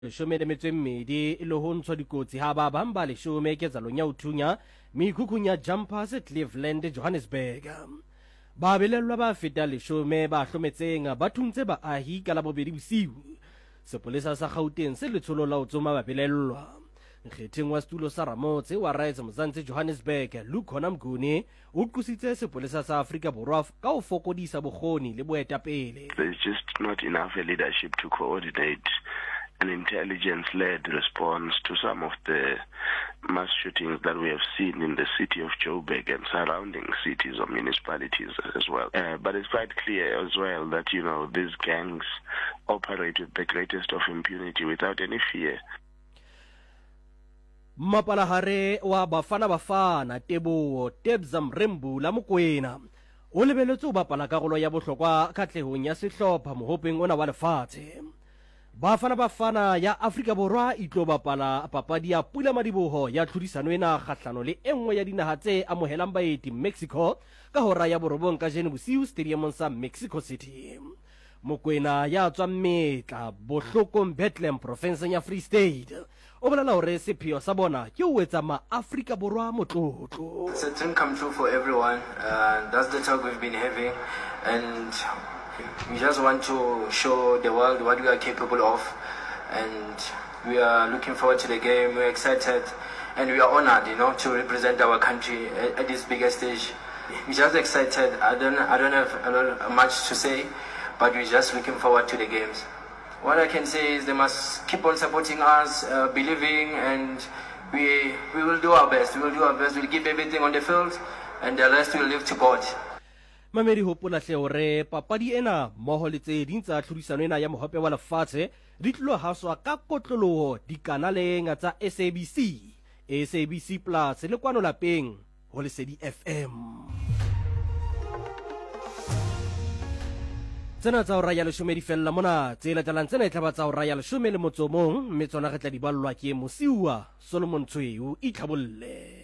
leshome le metso e mmedi e le ho ntshwa dikotsi ha ba bang ba leshome ketsalong ya ho thunya mekhukhung ya Jumpers Cleveland Johannesburg. Babelellwa ba feta leshome ba hlometseng ba thuntse baahi ka la bobedi bosiu. Sepolesa sa Gauteng se letsholo la ho tsoma babelellwa. Nkgetheng wa setulo sa Ramotse wa Rise Mzansi Johannesburg Luke Honamguni o qositse sepolesa sa Afrika Borwa ka ho fokodisa bokgoni le boetapele. There's just not enough leadership to coordinate an intelligence-led response to some of the mass shootings that we have seen in the city of Joburg and surrounding cities or municipalities as well. But it's quite clear as well that, these gangs operate with the greatest of impunity without any fear. Mapalahare wa Bafana Tebo Tebza Mrembu la Mokoena o lebeletse ho bapala karolo ya bohlokwa katlehong ya sehlopha mohopeng ona wa lefatshe. Bafana ya Afrika Borwa e tlo bapala papadi ya Pula Madiboho ya tlhodisano ena kgahlano le enngwe ya dinaha tse amohelang baeti Mexico ka hora ya borobong ka jeno bosiu stadiumong sa Mexico City. Mokoena ya tswang metla bohlokong Bethlehem province ya Free State o bolela hore sepheo sa bona ke ho etsa ma-Afrika Borwa motlotlo. It's a dream come true for everyone. That's the talk we've been having, and we just want to show the world what we are capable of, and we are looking forward to the game. We're excited and we are honored, to represent our country at this bigger stage. We're just excited. I don't have much to say, but we're just looking forward to the games. What I can say is they must keep on supporting us, believing, and we will do our best. We will do our best. We'll give everything on the field, and the rest will leave to God. Mamedi hopola hle hore papadi ena mmoho le tse ding tsa tlhodisano ena ya mohope wa lefatshe di tlo haswa ka kotloloho dikanaleng tsa SABC Plus le kwano lapeng ho Lesedi FM. Tsena tsa hora ya leshome di fella mona tse latelang tsena e tla ba tsa hora ya leshome le motso mong mme tsona re tla di ballwa ke Mosiuwa Solomon Tshweu itlhabolle.